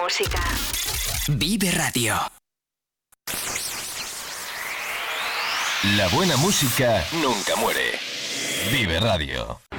música. Vive Radio. La buena música nunca muere. Vive Radio.